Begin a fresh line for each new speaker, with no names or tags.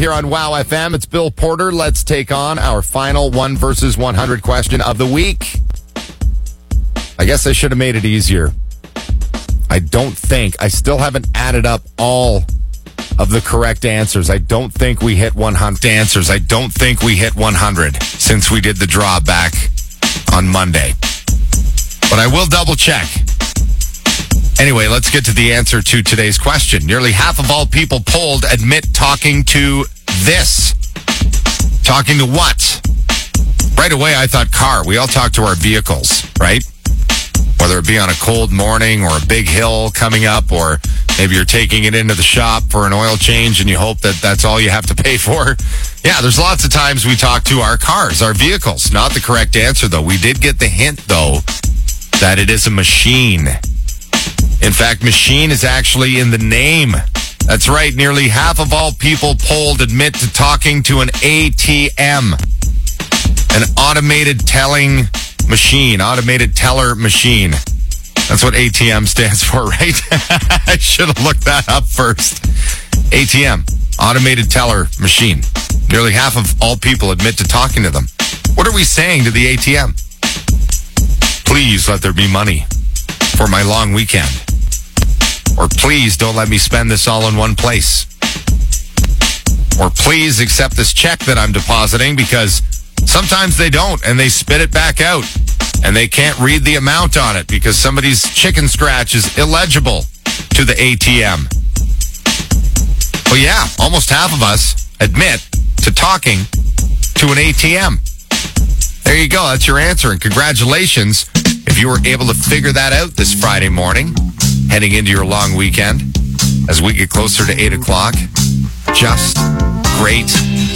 Here on Wow FM, it's Bill Porter. Let's take on our final 1 versus 100 question of the week. I guess I should have made it easier. I still haven't added up all of the correct answers. I don't think we hit 100 answers. I don't think we hit 100 since we did the draw back on Monday. But I will double check. Anyway, let's get to the answer to today's question. Nearly half of all people polled admit talking to this. Talking to what? Right away, I thought car. We all talk to our vehicles, right? Whether it be on a cold morning or a big hill coming up, or maybe you're taking it into the shop for an oil change and you hope that that's all you have to pay for. Yeah, there's lots of times we talk to our cars, our vehicles. Not the correct answer, though. We did get the hint, though, that it is a machine. In fact, machine is actually in the name. That's right. Nearly half of all people polled admit to talking to an ATM, an automated telling machine, automated teller machine. That's what ATM stands for, right? I should have looked that up first. ATM, automated teller machine. Nearly half of all people admit to talking to them. What are we saying to the ATM? Please let there be money for my long weekend. Or please don't let me spend this all in one place. Or please accept this check that I'm depositing, because sometimes they don't and they spit it back out and they can't read the amount on it because somebody's chicken scratch is illegible to the ATM. Well, yeah, almost half of us admit to talking to an ATM. There you go. That's your answer. And congratulations if you were able to figure that out this Friday morning, heading into your long weekend as we get closer to 8 o'clock. Just great